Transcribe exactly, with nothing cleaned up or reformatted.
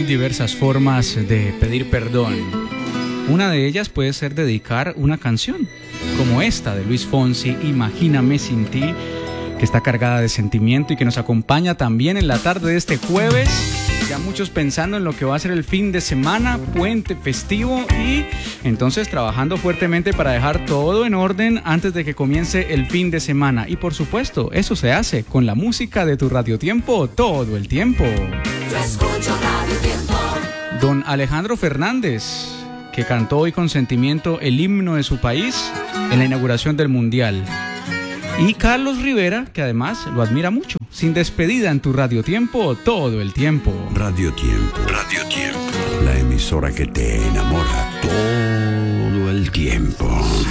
diversas formas de pedir perdón. Una de ellas puede ser dedicar una canción, como esta de Luis Fonsi, Imagíname sin ti, que está cargada de sentimiento y que nos acompaña también en la tarde de este jueves. Ya muchos pensando en lo que va a ser el fin de semana, puente festivo, y entonces trabajando fuertemente para dejar todo en orden antes de que comience el fin de semana. Y por supuesto, eso se hace con la música de tu Radio Tiempo todo el tiempo. Yo escucho Radio Tiempo. Don Alejandro Fernández, que cantó hoy con sentimiento el himno de su país en la inauguración del Mundial. Y Carlos Rivera, que además lo admira mucho. Sin despedida en tu Radio Tiempo todo el tiempo. Radio Tiempo. Radio Tiempo. La emisora que te enamora todo el tiempo.